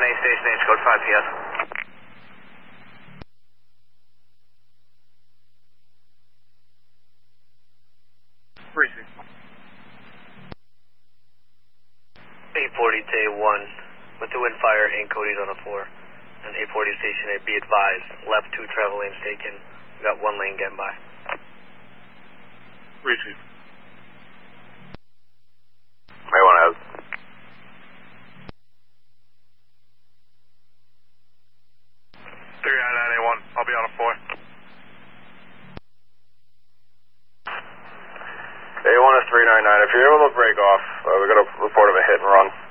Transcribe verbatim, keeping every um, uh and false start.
A station, H code five P S. Briefing. eight forty to A one, with the wind fire and Cody's on a four. And eight forty station A, be advised, left two travel lanes taken. We got one lane getting by. Receive. May one out. three nine nine A one, I'll be on a four. A one is three nine nine. If you're able to break off, uh, we got a report of a hit and run.